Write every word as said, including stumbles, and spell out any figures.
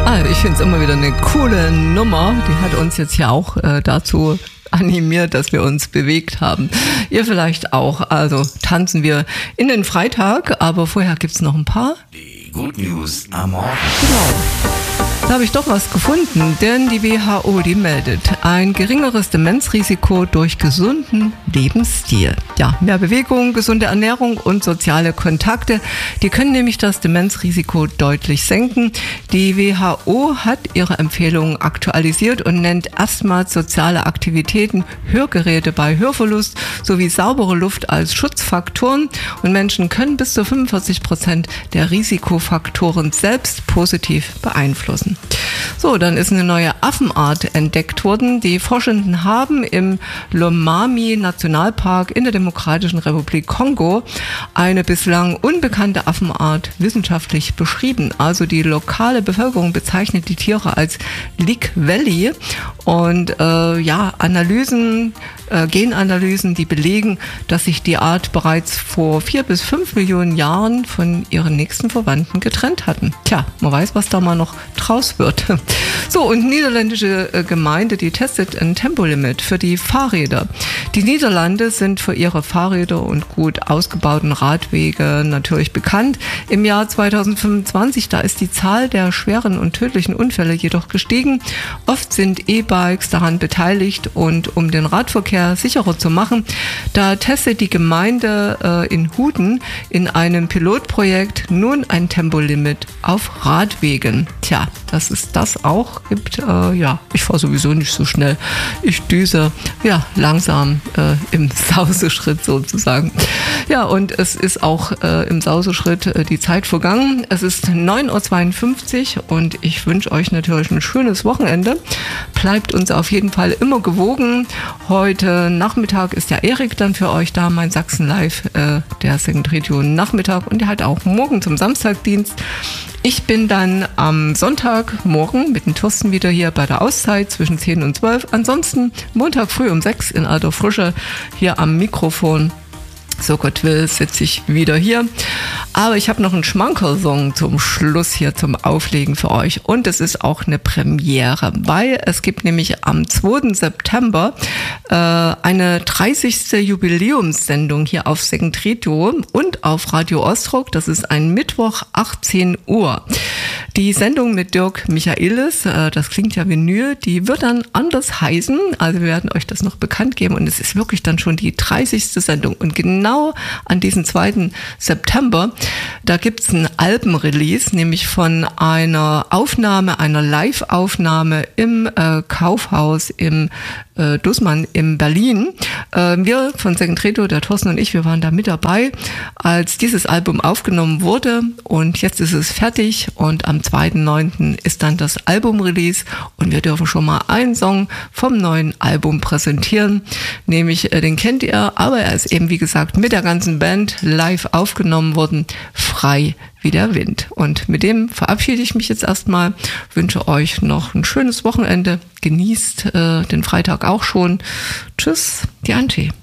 Ah, ich finde es immer wieder eine coole Nummer. Die hat uns jetzt ja auch äh, dazu animiert, dass wir uns bewegt haben. Ihr vielleicht auch. Also tanzen wir in den Freitag, aber vorher gibt's noch ein paar. Die Good News am Morgen. Genau. Da habe ich doch was gefunden, denn die W H O, die meldet ein geringeres Demenzrisiko durch gesunden Lebensstil. Ja, mehr Bewegung, gesunde Ernährung und soziale Kontakte, die können nämlich das Demenzrisiko deutlich senken. Die W H O hat ihre Empfehlungen aktualisiert und nennt erstmals soziale Aktivitäten, Hörgeräte bei Hörverlust sowie saubere Luft als Schutzfaktoren, und Menschen können bis zu fünfundvierzig Prozent der Risikofaktoren selbst positiv beeinflussen. So, dann ist eine neue Affenart entdeckt worden. Die Forschenden haben im Lomami-Nationalpark in der Demokratischen Republik Kongo eine bislang unbekannte Affenart wissenschaftlich beschrieben. Also die lokale Bevölkerung bezeichnet die Tiere als Likweli, und äh, ja, Analysen, äh, Genanalysen, die belegen, dass sich die Art bereits vor vier bis fünf Millionen Jahren von ihren nächsten Verwandten getrennt hatten. Tja, man weiß, was da mal noch draus wird. So, und niederländische äh, Gemeinde, die testet ein Tempolimit für die Fahrräder. Die Niederlande sind für ihre Fahrräder und gut ausgebauten Radwege natürlich bekannt. Im Jahr zweitausendfünfundzwanzig, da ist die Zahl der schweren und tödlichen Unfälle jedoch gestiegen. Oft sind E-Bikes daran beteiligt, und um den Radverkehr sicherer zu machen, da testet die Gemeinde äh, in Huden in einem Pilotprojekt nun ein Tempolimit auf Radwegen. Tja, dass es das auch gibt, äh, ja, ich fahre sowieso nicht so schnell. Ich düse, ja, langsam äh, im Sauseschritt sozusagen. Ja, und es ist auch äh, im Sauseschritt äh, die Zeit vergangen. Es ist neun Uhr zweiundfünfzig und ich wünsche euch natürlich ein schönes Wochenende. Bleibt uns auf jeden Fall immer gewogen. Heute Nachmittag ist der Erik dann für euch da, mein Sachsen Live, äh, der Second-Region Nachmittag, und der hat auch morgen zum Samstagdienst. Ich bin dann am Sonntagmorgen mit dem Thorsten wieder hier bei der Auszeit zwischen zehn und zwölf. Ansonsten Montag früh um sechs in alter Frische hier am Mikrofon. So Gott will, sitze ich wieder hier. Aber ich habe noch einen Schmankerl-Song zum Schluss hier zum Auflegen für euch. Und es ist auch eine Premiere, weil es gibt nämlich am zweiten September äh, eine dreißigste Jubiläumssendung hier auf Second Radio und auf Radio Ostrog. Das ist ein Mittwoch, achtzehn Uhr. Die Sendung mit Dirk Michaelis, äh, das klingt ja wie Vinyl, die wird dann anders heißen. Also wir werden euch das noch bekannt geben, und es ist wirklich dann schon die dreißigste Sendung. Und genau an diesem zweiten September, da gibt's ein Albenrelease, nämlich von einer Aufnahme, einer Live-Aufnahme im äh, Kaufhaus im äh, Dussmann in Berlin. Äh, wir von Second Radio, der Thorsten und ich, wir waren da mit dabei, als dieses Album aufgenommen wurde, und jetzt ist es fertig, und am zweiten neunten ist dann das Album-Release, und wir dürfen schon mal einen Song vom neuen Album präsentieren, nämlich, äh, den kennt ihr, aber er ist eben, wie gesagt, mit der ganzen Band live aufgenommen worden, Frei wie der Wind. Und mit dem verabschiede ich mich jetzt erstmal, wünsche euch noch ein schönes Wochenende, genießt äh, den Freitag auch schon. Tschüss, die Antje.